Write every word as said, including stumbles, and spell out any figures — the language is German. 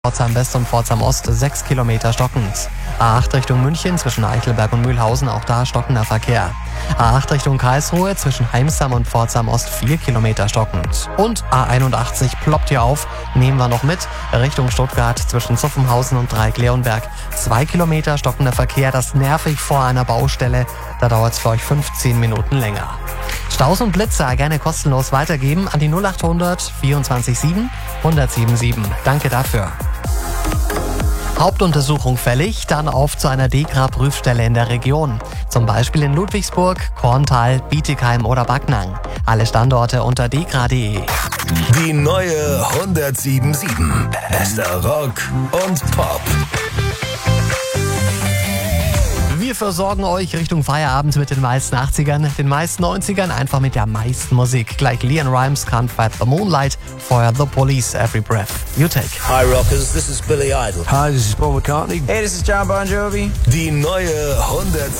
Pforzheim West und Pforzheim Ost sechs Kilometer stockend. A acht Richtung München zwischen Eichelberg und Mühlhausen, auch da stockender Verkehr. A acht Richtung Karlsruhe zwischen Heimsam und Pforzheim Ost vier Kilometer stockend. Und A einundachtzig ploppt hier auf, nehmen wir noch mit, Richtung Stuttgart zwischen Zuffenhausen und Dreieck-Leonberg. zwei Kilometer stockender Verkehr, das nervig vor einer Baustelle, da dauert es für euch fünfzehn Minuten länger. Staus und Blitzer gerne kostenlos weitergeben an die null acht hundert vierundzwanzig sieben hundertsieben sieben. Danke dafür. Hauptuntersuchung fällig, dann auf zu einer D E K R A-Prüfstelle in der Region. Zum Beispiel in Ludwigsburg, Korntal, Bietigheim oder Backnang. Alle Standorte unter d e k r a punkt d e. Die neue hundertsieben Komma sieben. Bester Rock und Pop. Wir versorgen euch Richtung Feierabend mit den meisten achtzigern, den meisten neunzigern, einfach mit der meisten Musik. Gleich Leon Rimes, Can't Fight the Moonlight, vorher The Police, Every Breath You Take. Hi Rockers, this is Billy Idol. Hi, this is Paul McCartney. Hey, this is John Bon Jovi. Die neue hundertsieben